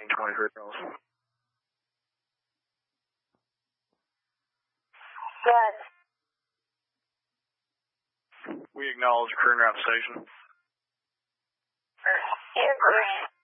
23 girls. Yes. We acknowledge crew and route station. Air Grant.